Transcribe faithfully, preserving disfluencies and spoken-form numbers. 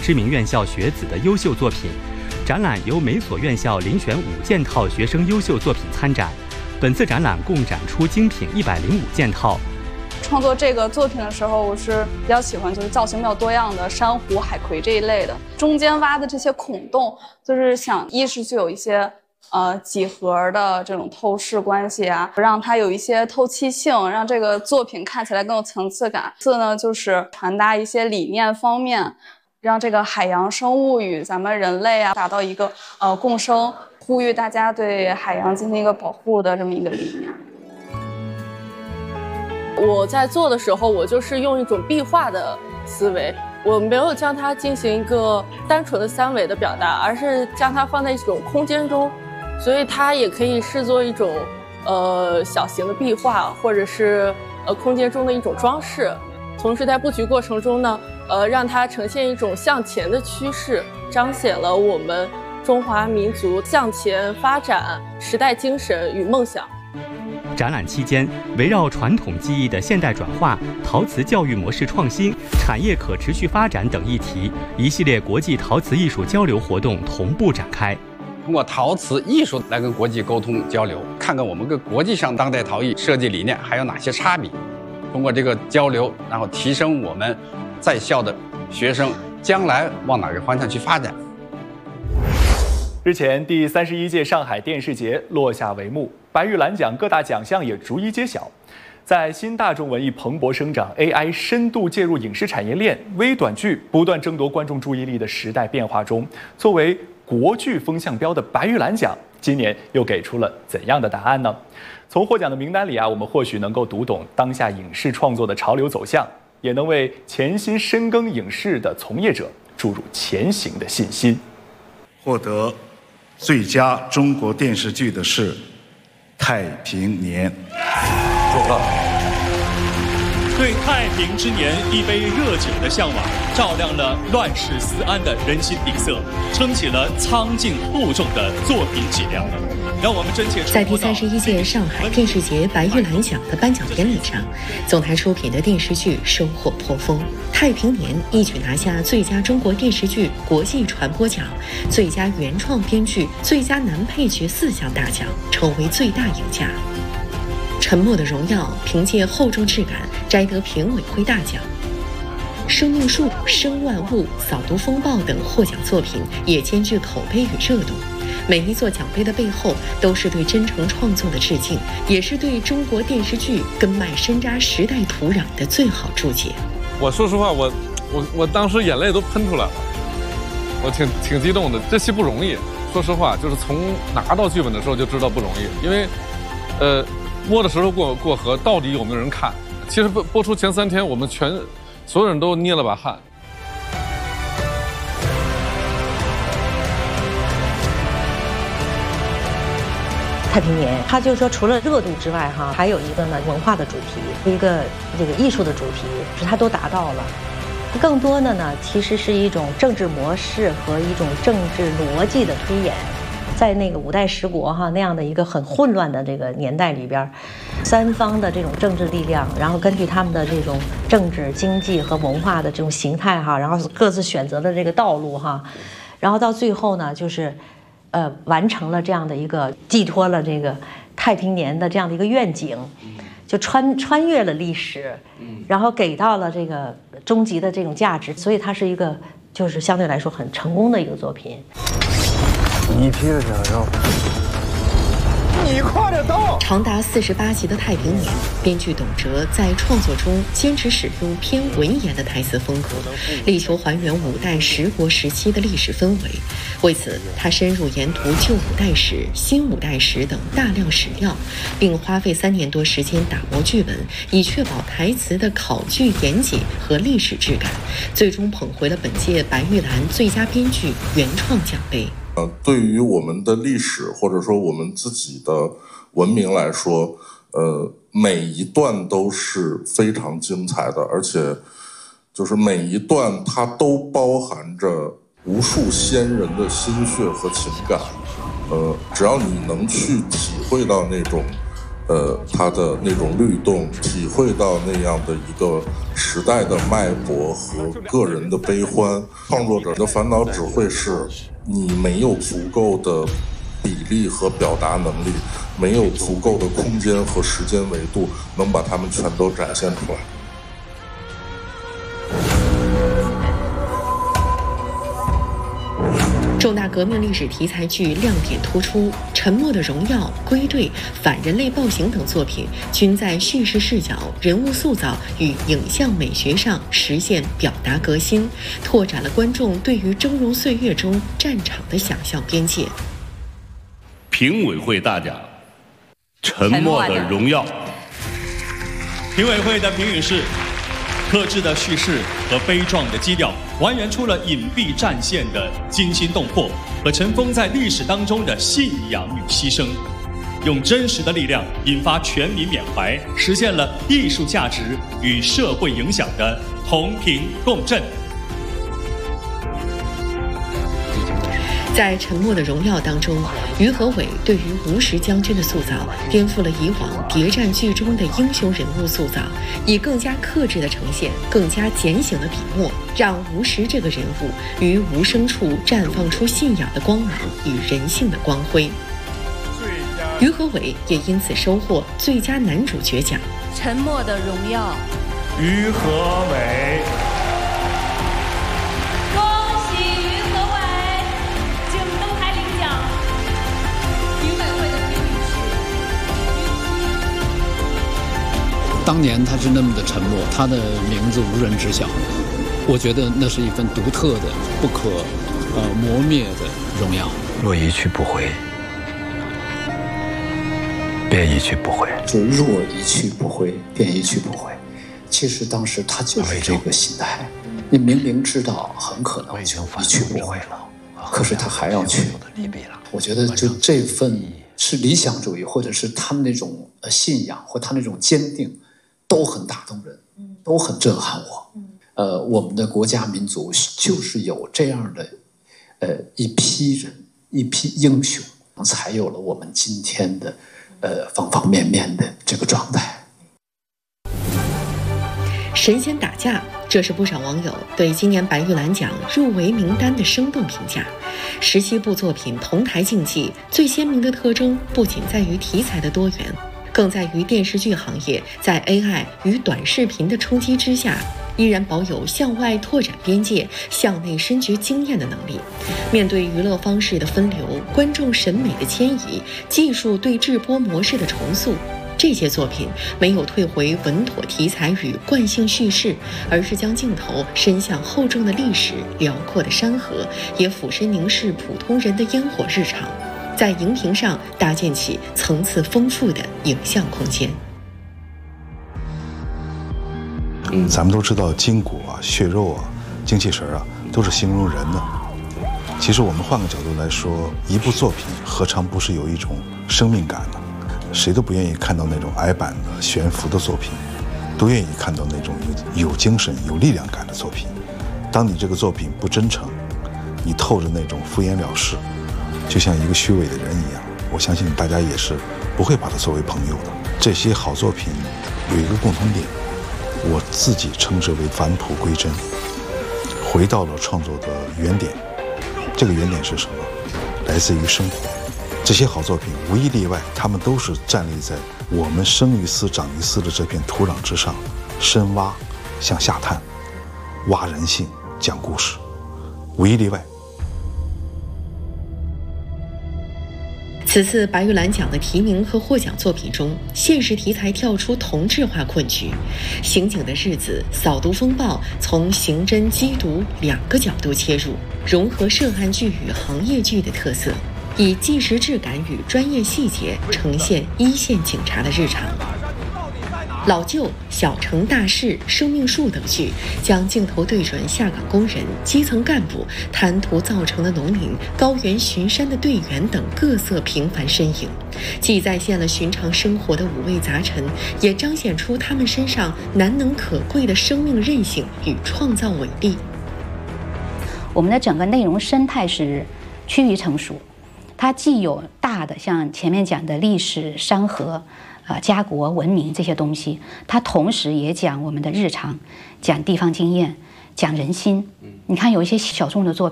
知名院校学子的优秀作品。展览由每所院校遴选五件套学生优秀作品参展。本次展览共展出精品一百零五件套。 创作这个作品的时候，我是比较喜欢就是造型比较多样的珊瑚、海葵这一类的。中间挖的这些孔洞，就是想一是具有一些呃几何的这种透视关系啊，让它有一些透气性，让这个作品看起来更有层次感。次呢，就是传达一些理念方面，让这个海洋生物与咱们人类啊达到一个呃共生，呼吁大家对海洋进行一个保护的这么一个理念。 我在做的时候，我就是用一种壁画的思维，我没有将它进行一个单纯的三维的表达，而是将它放在一种空间中，所以它也可以视作一种呃小型的壁画，或者是呃空间中的一种装饰。同时在布局过程中呢，呃让它呈现一种向前的趋势，彰显了我们中华民族向前发展时代精神与梦想。 展览期间，围绕传统技艺的现代转化、陶瓷教育模式创新、产业可持续发展等议题，一系列国际陶瓷艺术交流活动同步展开。 通过陶瓷艺术来跟国际沟通交流，看看我们跟国际上当代陶艺设计理念还有哪些差别。通过这个交流，然后提升我们在校的学生将来往哪个方向去发展。 日前，第三十一届上海电视节落下帷幕，白玉兰奖各大奖项也逐一揭晓。在新大众文艺蓬勃生长、A I 深度介入影视产业链、微短剧不断争夺观众注意力的时代变化中，作为国剧风向标的白玉兰奖，今年又给出了怎样的答案呢？从获奖的名单里啊，我们或许能够读懂当下影视创作的潮流走向，也能为潜心深耕影视的从业者注入前行的信心。 获得最佳中国电视剧的是《太平年》。 祝贺！ 对太平之年一杯热酒的向往，照亮了乱世思安的人心底色，撑起了苍劲厚重的作品质量。让我们真切在第三十一届上海电视节白玉兰奖的颁奖典礼上，总台出品的电视剧收获颇丰。《太平年》一举拿下最佳中国电视剧国际传播奖、最佳原创编剧、最佳男配角四项大奖，成为最大赢家。《沉默的荣耀》凭借厚重质感摘得评委会大奖。生命树、生万物、扫毒风暴等获奖作品也兼具口碑与热度。每一座奖杯的背后，都是对真诚创作的致敬，也是对中国电视剧根脉深扎时代土壤的最好注解。 我说实话，我我我当时眼泪都喷出来了，我挺挺激动的。这戏不容易，说实话，就是从拿到剧本的时候就知道不容易，因为，呃，摸着石头过过河，到底有没有人看？其实播播出前三天，我们全所有人都捏了把汗。 太平年，它就是说，除了热度之外，哈，还有一个呢文化的主题，一个这个艺术的主题，是它都达到了。更多的呢，其实是一种政治模式和一种政治逻辑的推演。在那个五代十国哈那样的一个很混乱的这个年代里边，三方的这种政治力量，然后根据他们的这种政治、经济和文化的这种形态哈，然后各自选择的这个道路哈，然后到最后呢，就是。呃，完成了这样的一个寄托了这个太平年的这样的一个愿景，就穿穿越了历史，然后给到了这个终极的这种价值，所以它是一个就是相对来说很成功的一个作品。 一批的享受。 你快点到！长达四十八集的《太平年》，编剧董哲在创作中坚持使用偏文言的台词风格，力求还原五代十国时期的历史氛围。为此，他深入研读旧五代史、新五代史等大量史料，并花费三年多时间打磨剧本，以确保台词的考据严谨和历史质感，最终捧回了本届白玉兰最佳编剧原创奖杯。 呃，对于我们的历史或者说我们自己的文明来说，呃，每一段都是非常精彩的，而且就是每一段它都包含着无数先人的心血和情感。呃，只要你能去体会到那种呃，它的那种律动，体会到那样的一个时代的脉搏和个人的悲欢。创作者的烦恼只会是你没有足够的比例和表达能力，没有足够的空间和时间维度，能把它们全都展现出来。 重大革命历史题材剧亮点突出，《沉默的荣耀》《归队》《反人类暴行》等作品均在叙事视角、人物塑造与影像美学上实现表达革新，拓展了观众对于峥嵘岁月中战场的想象边界。 评委会大奖，《沉默的荣耀》。 评委会的评语是：克制的叙事和悲壮的基调，还原出了隐蔽战线的惊心动魄和尘封在历史当中的信仰与牺牲，用真实的力量引发全民缅怀，实现了艺术价值与社会影响的同频共振。 在《沉默的荣耀》当中，于和伟对于吴石将军的塑造颠覆了以往谍战剧中的英雄人物塑造，以更加克制的呈现、更加简醒的笔墨，让吴石这个人物于无声处绽放出信仰的光芒与人性的光辉。于和伟也因此收获最佳男主角奖。 《沉默的荣耀》， 于和伟。 当年他是那么的沉默，他的名字无人知晓。我觉得那是一份独特的、不可呃磨灭的荣耀。 若一去不回，便一去不回。 就若一去不回，便一去不回。其实当时他就是这个心态。你明明知道很可能就一去不回了，可是他还要去。我觉得就这份是理想主义，或者是他们那种信仰，或他那种坚定。都很打动人，都很震撼我。呃，我们的国家民族就是有这样的，呃，一批人，一批英雄，才有了我们今天的，呃，方方面面的这个状态。 神仙打架，这是不少网友对今年白玉兰奖入围名单的生动评价。十七部作品同台竞技，最鲜明的特征不仅在于题材的多元。更在于电视剧行业在 A I 与短视频的冲击之下，依然保有向外拓展边界、向内深掘经验的能力。面对娱乐方式的分流、观众审美的迁移、技术对制播模式的重塑，这些作品没有退回稳妥题材与惯性叙事，而是将镜头伸向厚重的历史、辽阔的山河，也俯身凝视普通人的烟火日常。在荧屏上搭建起层次丰富的影像空间。 嗯，咱们都知道筋骨啊、血肉啊、精气神啊，都是形容人的。其实我们换个角度来说，一部作品何尝不是有一种生命感呢？谁都不愿意看到那种矮板的、悬浮的作品，都愿意看到那种有有精神、有力量感的作品。当你这个作品不真诚，你透着那种敷衍了事。就像一个虚伪的人一样，我相信大家也是不会把它作为朋友的。这些好作品有一个共同点，我自己称之为返璞归真，回到了创作的原点。这个原点是什么？来自于生活。这些好作品无一例外，他们都是站立在我们生于斯长于斯的这片土壤之上，深挖向下探，挖人性，讲故事，无一例外。 此次白玉兰奖的提名和获奖作品中，现实题材跳出同质化困局，《刑警的日子》《扫毒风暴》从刑侦缉毒两个角度切入，融合涉案剧与行业剧的特色，以纪实质感与专业细节呈现一线警察的日常。老旧、小城大事、生命树等剧将镜头对准下岗工人、基层干部、贪图造成的农民、高原巡山的队员等各色平凡身影，既再现了寻常生活的五味杂陈，也彰显出他们身上难能可贵的生命韧性与创造伟力。 我们的整个内容生态是趋于成熟，它既有大的像前面讲的历史山河， 呃家国文明这些东西，它同时也讲我们的日常，讲地方经验，讲人心。你看有一些小众的作品。